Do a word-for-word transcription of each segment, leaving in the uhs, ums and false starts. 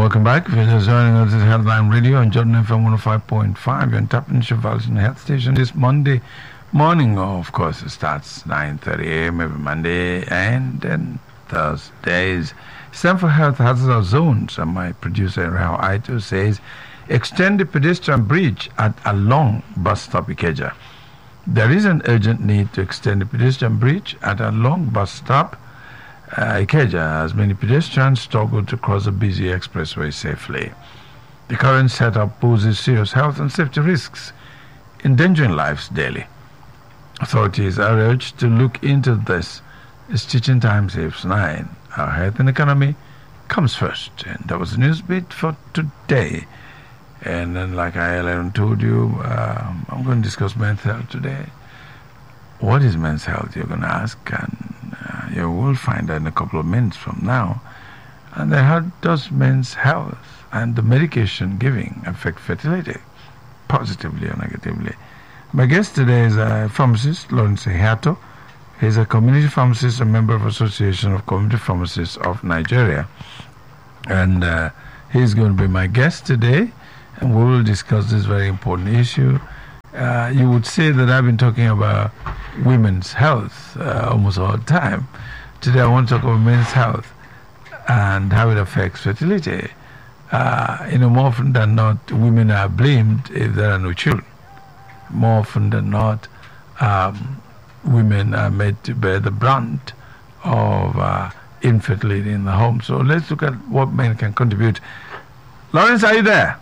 welcome back. If you're just joining us, this is Healthline Radio on Jordan F M one oh five point five. You're on Tapping Cheval's Health Station this Monday morning. Oh, of course, it starts nine thirty a.m. every Monday and then Thursdays. It's time for Health Hazard Zones. And my producer, Rahul Aito, says, extend the pedestrian bridge at Along bus stop Ikeja. There is an urgent need to extend the pedestrian bridge at Along bus stop Uh, Ikeja, as many pedestrians struggle to cross a busy expressway safely. The current setup poses serious health and safety risks, endangering lives daily. Authorities are urged to look into this. It's Teaching Time Saves Nine. Our health and economy comes first. And that was the news bit for today. And then, like I earlier told you, um, I'm going to discuss men's health today. What is men's health, you're going to ask? And uh, you will find out in a couple of minutes from now. And then how does men's health and the medication giving affect fertility, positively or negatively? My guest today is a pharmacist, Lawrence Ehiato. He's a community pharmacist, a member of Association of Community Pharmacists of Nigeria. And uh, he's going to be my guest today, and we will discuss this very important issue. Uh, you would say that I've been talking about women's health uh, almost all the time. Today I want to talk about men's health and how it affects fertility. Uh, you know, more often than not, women are blamed if there are no children. More often than not, um, women are made to bear the brunt of uh, infertility in the home. So let's look at what men can contribute. Lawrence, are you there?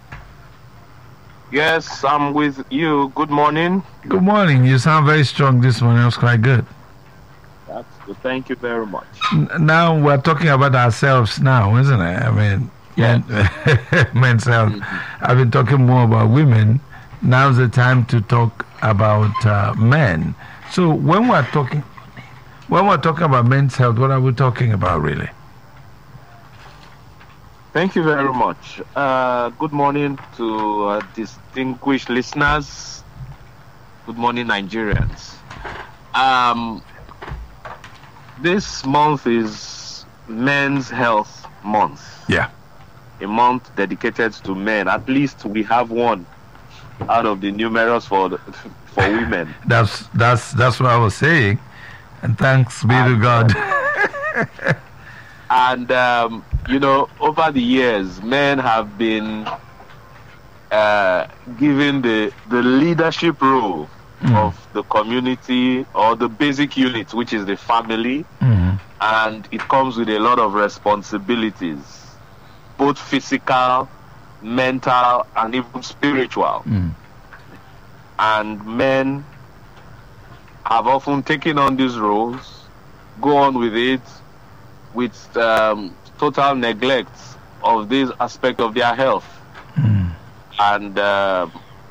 Yes, I'm with you. Good morning. Good morning. You sound very strong this morning. That was quite good. That's good. Thank you very much. N- now we're talking about ourselves now, isn't it? I mean, yeah. men, men's health. Mm-hmm. I've been talking more about women. Now's the time to talk about uh, men. So when we're talking, when we're talking about men's health, what are we talking about really? Thank you very much. Uh, good morning to uh, distinguished listeners. Good morning, Nigerians. Um, this month is Men's Health Month. Yeah. A month dedicated to men. At least we have one out of the numerous for the, for women. That's that's that's what I was saying. And thanks be and, to God. Uh, and um, you know, over the years, men have been uh, given the the leadership role mm. of the community or the basic unit, which is the family, mm. and it comes with a lot of responsibilities, both physical, mental, and even spiritual. Mm. And men have often taken on these roles, go on with it, with um, total neglect of this aspect of their health. Mm. And uh,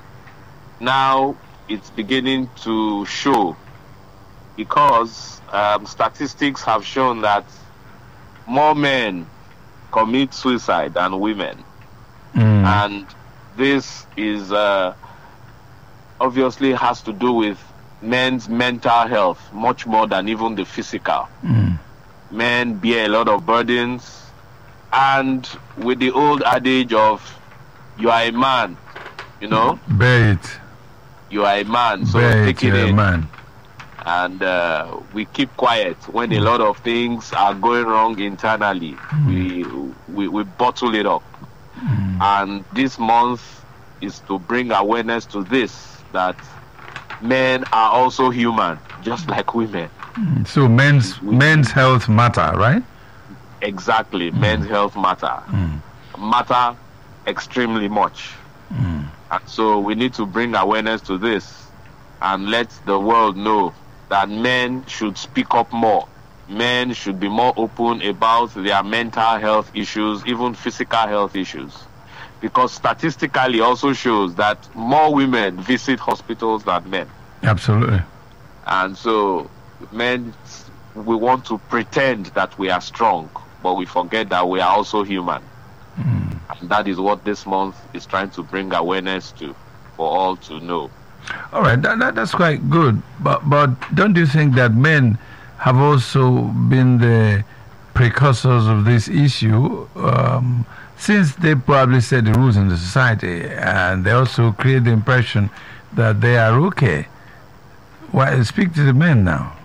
now it's beginning to show, because um, statistics have shown that more men commit suicide than women. Mm. And this is uh, obviously has to do with men's mental health much more than even the physical. Mm. Men bear a lot of burdens, and with the old adage of you are a man, you know, bear it. You are a man, so bear take it, it you're in. a man. And uh, we keep quiet when a lot of things are going wrong internally. Mm. We, we we bottle it up. Mm. And this month is to bring awareness to this, that men are also human, just like women. Mm. So men's we, men's health matter, right? Exactly, mm. men's health matter. Mm. Matter extremely much. Mm. And so we need to bring awareness to this and let the world know that men should speak up more. Men should be more open about their mental health issues, even physical health issues. Because statistically also shows that more women visit hospitals than men. Absolutely. And so men, we want to pretend that we are strong, but we forget that we are also human. Mm. And that is what this month is trying to bring awareness to, for all to know. All right, that, that, that's quite good. But but don't you think that men have also been the precursors of this issue, um, since they probably set the rules in the society, and they also create the impression that they are okay. Why, speak to the men now.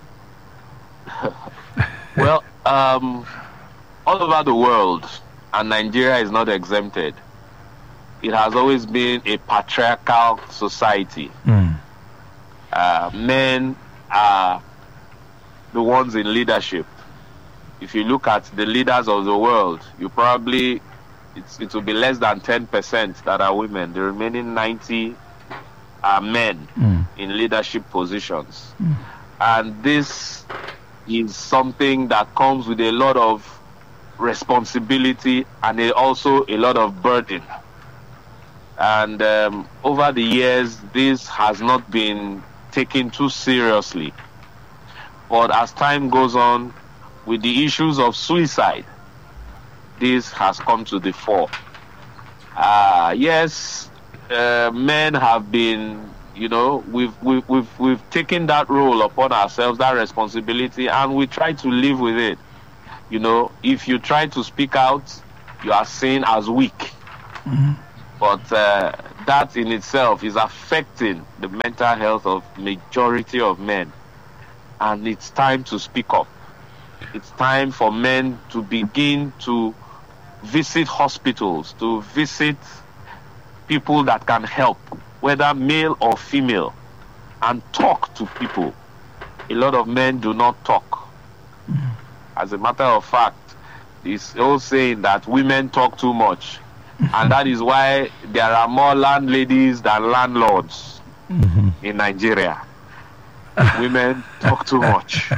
Well, um, all over the world, and Nigeria is not exempted, it has always been a patriarchal society. Mm. Uh, men are the ones in leadership. If you look at the leaders of the world, you probably, it's, it will be less than ten percent that are women. The remaining ninety are men Mm. in leadership positions. Mm. And this is something that comes with a lot of responsibility and a- also a lot of burden. And um, over the years, this has not been taken too seriously. But as time goes on, with the issues of suicide, this has come to the fore. Uh, yes, uh, men have been, you know, we've, we've, we've, we've taken that role upon ourselves, that responsibility, and we try to live with it. You know, if you try to speak out, you are seen as weak. Mm-hmm. But uh, that in itself is affecting the mental health of majority of men. And it's time to speak up. It's time for men to begin to visit hospitals, to visit people that can help, whether male or female, and talk to people. A lot of men do not talk. As a matter of fact, this old saying that women talk too much. And that is why there are more landladies than landlords Mm-hmm. in Nigeria. Women talk too much.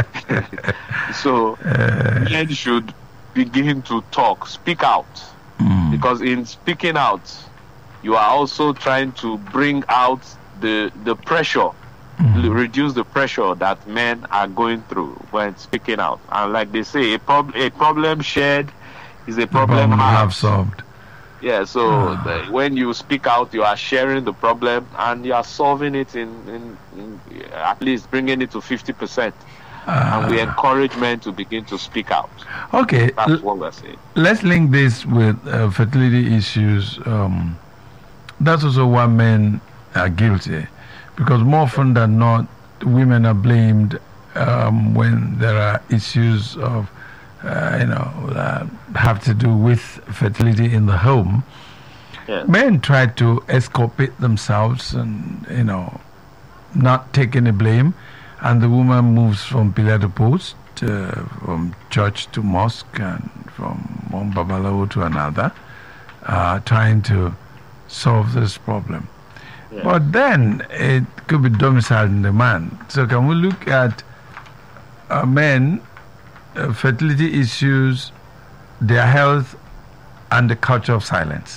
So men should begin to talk, speak out. Mm. Because in speaking out, you are also trying to bring out the the pressure, Mm. l- reduce the pressure that men are going through when speaking out. And like they say, a, prob- a problem shared is a The problem problem halved. half solved. Yeah, so Ah. the, when you speak out, you are sharing the problem and you are solving it in, in, in at least bringing it to fifty percent. And we Ah. encourage men to begin to speak out. Okay, That's l- what we're saying. let's link this with uh, fertility issues. Um, that's also why men are guilty, because more often than not, women are blamed um, when there are issues of, uh, you know, that have to do with fertility in the home. Yeah. Men try to exculpate themselves and, you know, not take any blame, and the woman moves from pillar to post, uh, from church to mosque, and from one babalawo to another, uh, trying to solve this problem. Yeah. But then it could be domiciled in the man. So can we look at uh, men, uh, fertility issues, their health, and the culture of silence?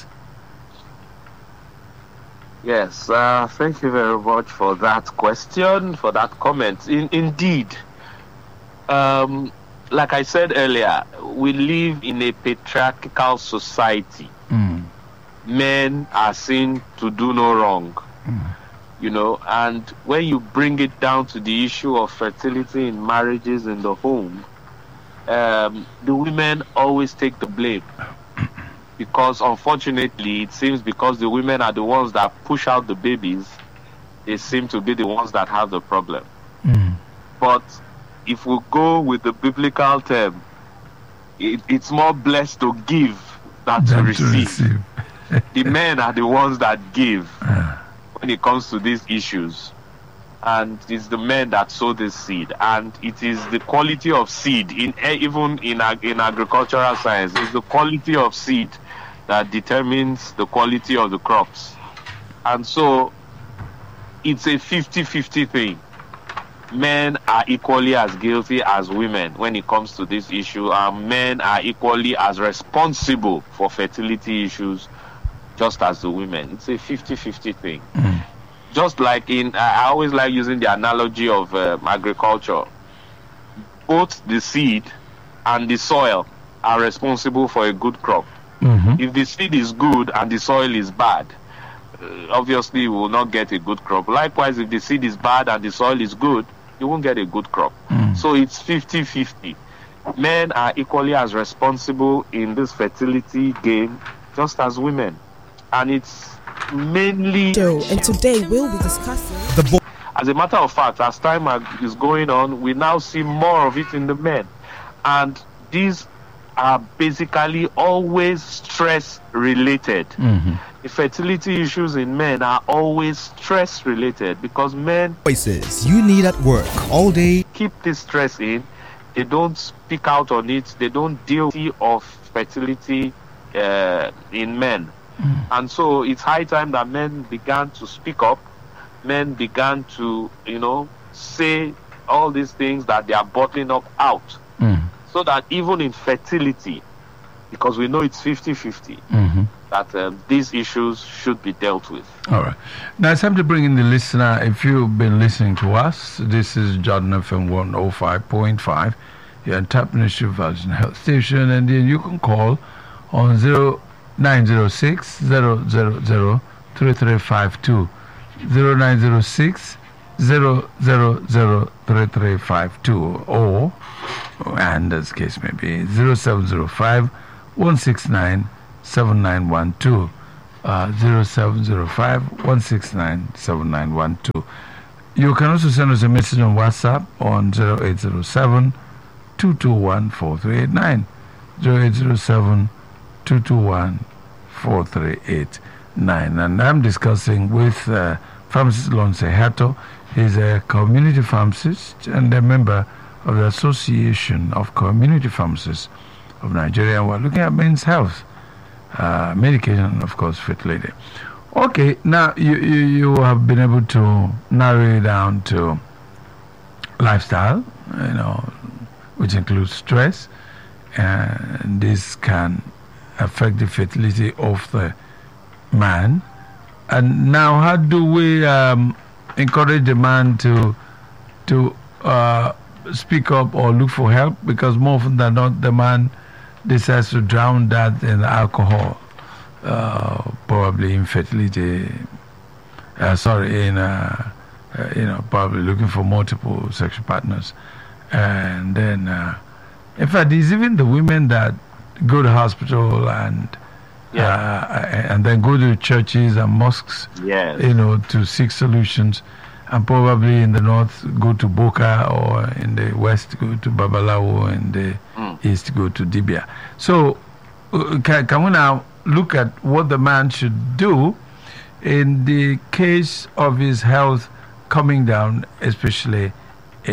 Yes, uh, thank you very much for that question, for that comment. In, indeed, um, like I said earlier, we live in a patriarchal society. Mm. Men are seen to do no wrong, Mm. you know, and when you bring it down to the issue of fertility in marriages in the home, um, the women always take the blame. Because unfortunately, it seems because the women are the ones that push out the babies, they seem to be the ones that have the problem. Mm. But if we go with the biblical term, it, it's more blessed to give than to Than to receive. receive. The men are the ones that give Ah. when it comes to these issues. And it's the men that sow this seed. And it is the quality of seed, in even in, ag- in agricultural science, it's the quality of seed that determines the quality of the crops. And so it's a fifty-fifty thing. Men are equally as guilty as women when it comes to this issue, and men are equally as responsible for fertility issues just as the women. It's a fifty-fifty thing. Mm. Just like in, I always like using the analogy of um, agriculture. Both the seed and the soil are responsible for a good crop. Mhm. If the seed is good and the soil is bad, uh, obviously you will not get a good crop. Likewise, if the seed is bad and the soil is good, you won't get a good crop. Mm. So it's fifty-fifty. men are equally as responsible in this fertility game just as women. And it's mainly... And today we'll be discussing... The bo- as a matter of fact, as time is going on, we now see more of it in the men. And these are basically always stress-related. Mm-hmm. The fertility issues in men are always stress-related because men... voices you need at work all day. Keep this stress in. They don't speak out on it. They don't deal with fertility uh, in men. Mm. And so it's high time that men began to speak up. Men began to, you know, say all these things that they are bottling up out. Mm. So that even in fertility, because we know it's fifty-fifty, Mm-hmm. that um, these issues should be dealt with. All right. Now it's time to bring in the listener. If you've been listening to us, this is Jordan F M one oh five point five. You're on Tap Nation Virgin Health Station, and then you can call on zero nine zero six zero zero zero three three five two. zero nine zero six zero zero zero three three five two, or, and as the case may be, zero seven zero five one six nine seven nine one two, uh, zero seven zero five one six nine seven nine one two. You can also send us a message on WhatsApp on zero eight zero seven two two one four three eight nine, zero eight zero seven two two one four three eight nine. And I'm discussing with uh, pharmacist Lonse Hato. He's a community pharmacist and a member of the Association of Community Pharmacists of Nigeria. We're looking at men's health, uh, medication, and of course, fertility. Okay, now you, you, you have been able to narrow it down to lifestyle, you know, which includes stress, and this can affect the fertility of the man. And now, how do we um, encourage the man to to uh, speak up or look for help? Because more often than not, the man decides to drown that in alcohol, uh, probably infertility. Uh, sorry, in uh, uh, you know, probably looking for multiple sexual partners, and then, uh, in fact, there's even the women that go to hospital and. Yeah. Uh, and then go to churches and mosques, Yes. you know, to seek solutions, and probably in the north go to Boka, or in the west go to Babalawo, in the Mm. east go to Dibia. So, uh, can, can we now look at what the man should do in the case of his health coming down, especially uh,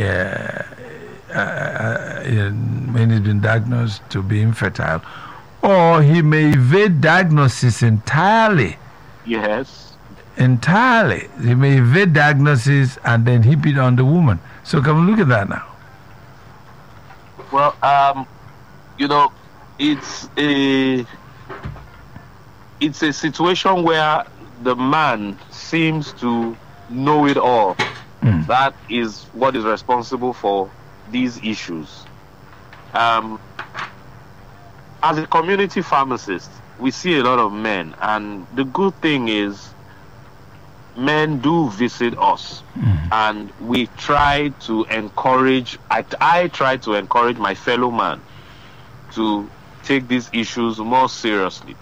uh, uh, in, when he's been diagnosed to be infertile? Or he may evade diagnosis entirely. Yes. Entirely. He may evade diagnosis and then heap it on the woman. So can we look at that now? Well, um, you know, it's a it's a situation where the man seems to know it all. Mm. That is what is responsible for these issues. Um, as a community pharmacist, we see a lot of men, and the good thing is men do visit us, Mm. and we try to encourage, I, I try to encourage my fellow man to take these issues more seriously.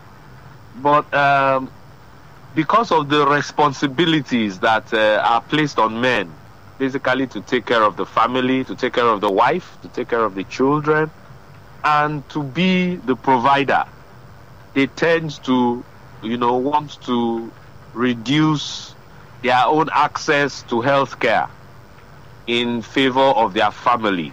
But um, because of the responsibilities that uh, are placed on men, basically to take care of the family, to take care of the wife, to take care of the children, and to be the provider, they tend to, you know, want to reduce their own access to health care in favor of their family.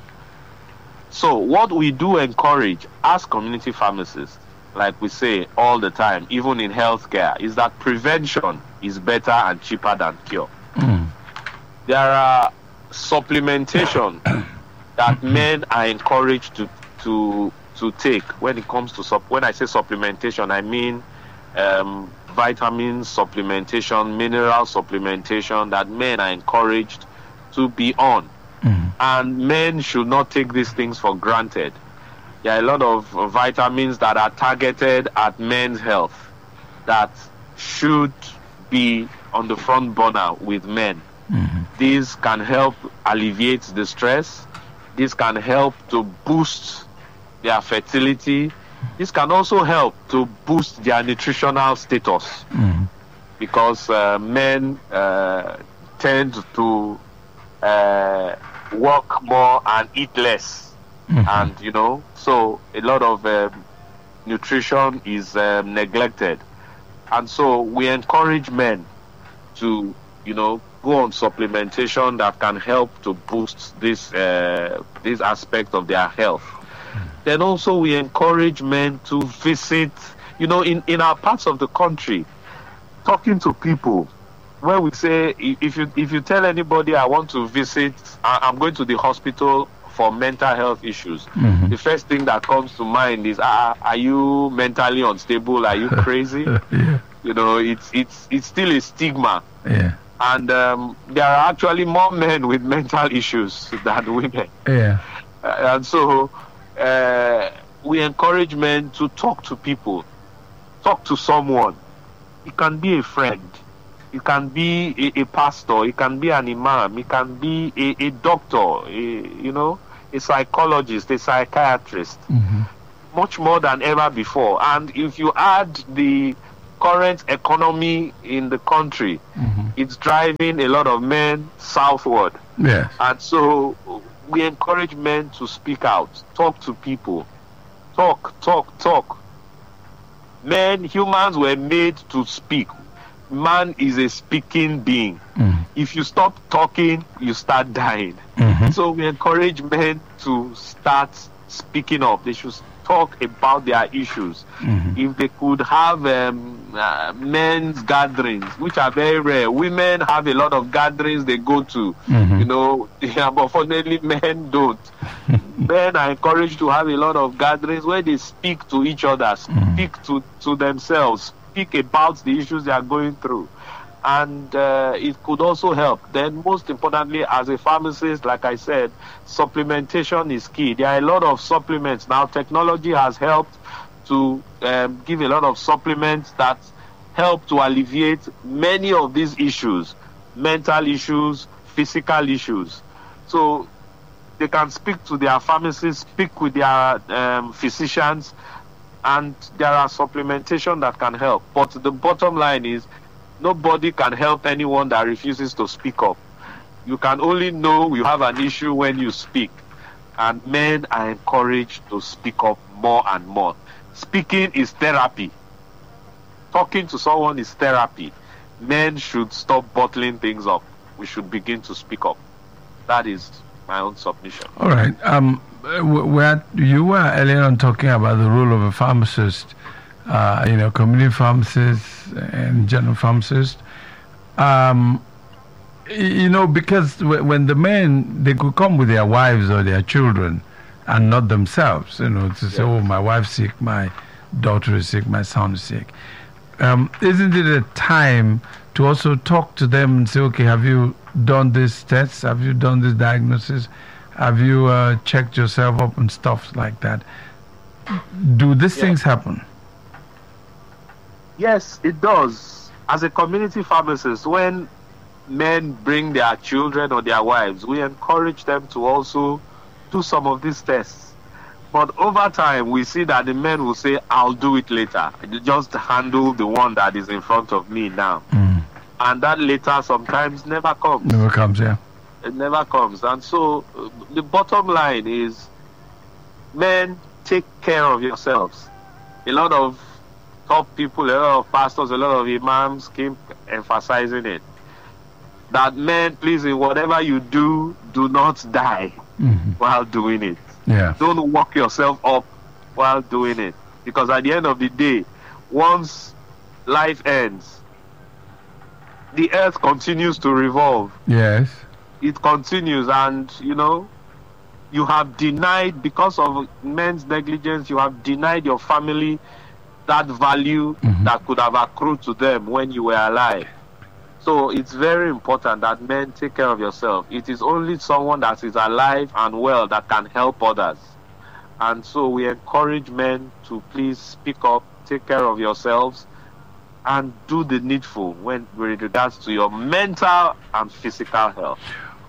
So what we do encourage as community pharmacists, like we say all the time, even in healthcare, is that prevention is better and cheaper than cure. Mm. There are supplementation that men are encouraged to to to take when it comes to sup- when I say supplementation, I mean um, vitamin supplementation, mineral supplementation that men are encouraged to be on. Mm. And men should not take these things for granted. There are a lot of uh, vitamins that are targeted at men's health that should be on the front burner with men. Mm-hmm. These can help alleviate the stress. This can help to boost their fertility. This can also help to boost their nutritional status, Mm. because uh, men uh, tend to uh, work more and eat less. Mhm. And, you know, so a lot of um, nutrition is um, neglected. And so we encourage men to, you know, go on supplementation that can help to boost this uh, this aspect of their health. Then also we encourage men to visit, you know, in, in our parts of the country, talking to people. Where we say, i- if you if you tell anybody I want to visit, I, I'm going to the hospital for mental health issues, Mhm. the first thing that comes to mind is, ah, are you mentally unstable? Are you crazy? Yeah. You know, it's it's it's still a stigma. Yeah. And um, there are actually more men with mental issues than women. Yeah. Uh, and so uh, we encourage men to talk to people, talk to someone. It can be a friend, it can be a, a pastor, it can be an imam, it can be a, a doctor, a, you know, a psychologist, a psychiatrist, Mhm. much more than ever before. And if you add the current economy in the country, Mhm. it's driving a lot of men southward. Yes. And so we encourage men to speak out, talk to people, talk, talk, talk. Men, humans were made to speak. Man is a speaking being. Mhm. If you stop talking, you start dying. Mhm. So we encourage men to start speaking up. They should talk about their issues. Mhm. If they could have um, uh, men's gatherings, which are very rare. Women have a lot of gatherings they go to. Mhm. You know, yeah, but unfortunately men don't. Men are encouraged to have a lot of gatherings where they speak to each other, speak to, to themselves, speak about the issues they are going through. And uh, it could also help. Then most importantly, as a pharmacist, like I said, supplementation is key. There are a lot of supplements. Now technology has helped to um, give a lot of supplements that help to alleviate many of these issues, mental issues, physical issues. So they can speak to their pharmacists, speak with their um, physicians, and there are supplementation that can help. But the bottom line is, nobody can help anyone that refuses to speak up. You can only know you have an issue when you speak. And men are encouraged to speak up more and more. Speaking is therapy. Talking to someone is therapy. Men should stop bottling things up. We should begin to speak up. That is my own submission. All right. Um, w- where you were earlier on talking about the role of a pharmacist, uh, you know, community pharmacist and general pharmacist. Um, y- you know, because w- when the men, they could come with their wives or their children and not themselves, you know, to say, Yeah. oh, my wife's sick, my daughter is sick, my son is sick. Um, isn't it a time to also talk to them and say, okay, have you done this test? Have you done this diagnosis? Have you uh, checked yourself up and stuff like that? Do these Yeah. things happen? Yes, it does. As a community pharmacist, when men bring their children or their wives, we encourage them to also do some of these tests. But over time, we see that the men will say, I'll do it later. Just handle the one that is in front of me now. Mm. And that later sometimes never comes. Never comes, yeah. It never comes. And so uh, the bottom line is, men, take care of yourselves. A lot of top people, a lot of pastors, a lot of imams keep emphasizing it. That men, please, in whatever you do, do not die Mhm. while doing it. Yeah. Don't work yourself up while doing it. Because at the end of the day, once life ends, the earth continues to revolve. Yes. It continues, and you know, you have denied, because of men's negligence, you have denied your family that value Mhm. that could have accrued to them when you were alive. So it's very important that men take care of yourself. It is only someone that is alive and well that can help others. And so we encourage men to please speak up, take care of yourselves, and do the needful when with regards to your mental and physical health.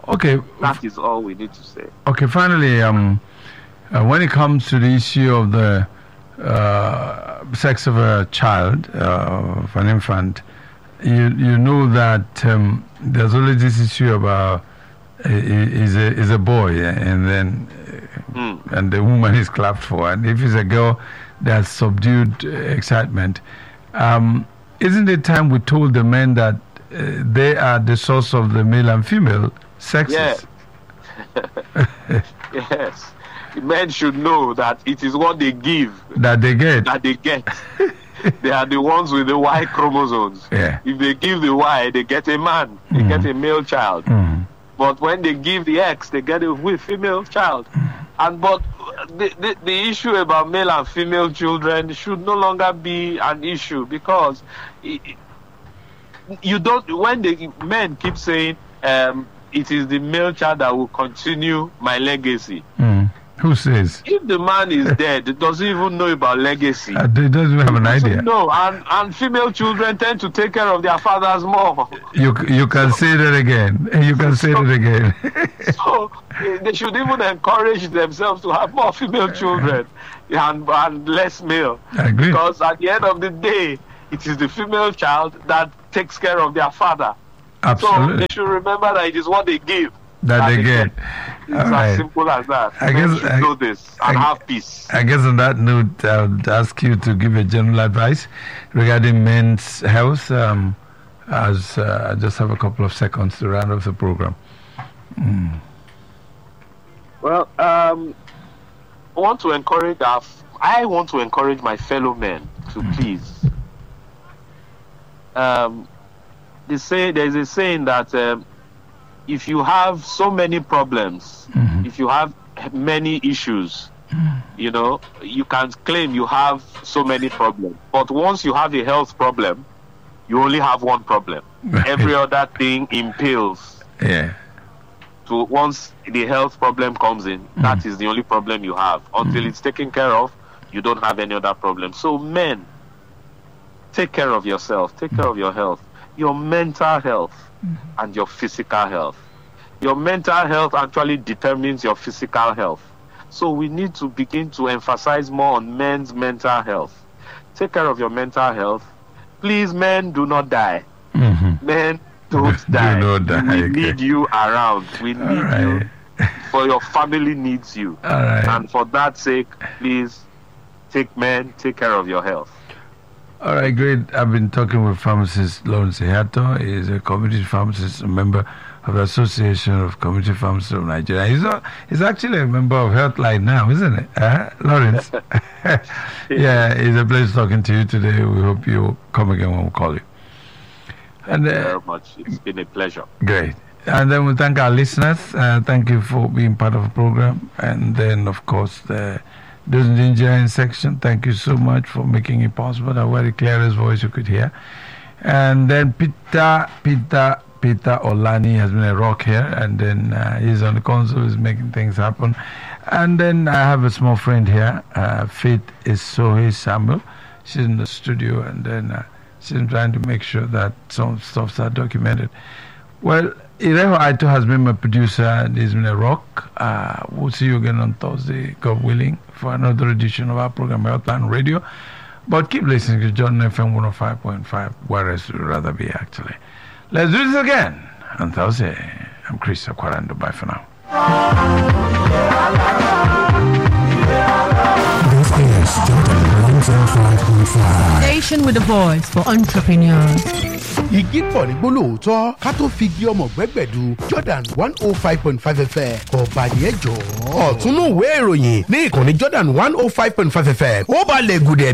Okay. That is all we need to say. Okay, finally, um, uh, when it comes to the issue of the uh, sex of a child, uh, of an infant, you you know that um, there's always this issue about uh, is a is a boy, and then uh, Mm. and the woman is clapped for, and if it's a girl, there's subdued uh, excitement. Um, isn't it time we told the men that uh, they are the source of the male and female sexes? Yeah. Yes. Men should know that it is what they give That they get. that they get. They are the ones with the Y chromosomes. Yeah. If they give the Y, they get a man. They Mhm. get a male child. Mhm. But when they give the X, they get a wi- female child. And but the, the the issue about male and female children should no longer be an issue, because it, you don't. When the men keep saying um, it is the male child that will continue my legacy. Mm. Who says? If the man is dead, it doesn't even know about legacy. Uh, they doesn't have an idea. No, and, and female children tend to take care of their fathers more. You you can say that again. You can say that again. So eh, they should even encourage themselves to have more female children and, and less male. I agree. Because at the end of the day, it is the female child that takes care of their father. So Absolutely. they should remember that it is what they give That they get. It's All as right. simple as that. I Men guess should I- know this and I- have peace. I guess on that note, I would ask you to give a general advice regarding men's health. Um, as uh, I just have a couple of seconds to round off the program. Mm. Well, um, I want to encourage our, I want to encourage my fellow men to please. Um, they say there's a saying that um, if you have so many problems, Mhm. if you have many issues, you know, you can claim you have so many problems. But once you have a health problem, you only have one problem. Every other thing impales. Yeah. So once the health problem comes in, Mm. that is the only problem you have. Until Mm. it's taken care of, you don't have any other problem. So men, take care of yourself, take care of your health, your mental health and your physical health. Your mental health actually determines your physical health. So we need to begin to emphasize more on men's mental health. Take care of your mental health. Please, men, do not die. Mhm. Men, don't Do die. not die, We okay. need you around. We All need right. you. For your family needs you. All right. And for that sake, please, take men, take care of your health. All right, great. I've been talking with pharmacist Lawrence Ehato. He's a community pharmacist, a member of the Association of Community Pharmacists of Nigeria. He's, a, he's actually a member of Healthline now, isn't it? Uh, Lawrence? Yeah, it's a pleasure talking to you today. We hope you come again when we call you. And Thank you uh, very much. It's been a pleasure. great. And then we thank our listeners. Uh, thank you for being part of the program. And then, of course, the those in the engineering section, thank you so much for making it possible. That was the clearest voice you could hear. And then Peter, Peter, Peter Olani has been a rock here. And then uh, he's on the console, he's making things happen. And then I have a small friend here, uh, Faith Isohe Samuel. She's in the studio, and then uh, she's trying to make sure that some stuffs are documented. Well, Ireho Aito has been my producer, and he's been a rock. Uh, we'll see you again on Thursday, God willing, for another edition of our program, Healthline Radio. But keep listening to Jordan F M one oh five point five, where else would you rather be, actually. Let's do this again on Thursday. I'm Chris Akwarando. Bye for now. This is Jordan one oh five point five. Station with a voice for entrepreneurs. igi pọ̀ ní gbólóòótọ́ ká tó fi igi ọmọ gbẹ́gbẹ̀du Jordan one oh five point five F M ọ̀bàdìẹ jọ̀ọ́. ọ̀túnú ìwé ìròyìn ní ìkànnì Jordan one oh five point five F M ó balẹ̀ gùdẹ̀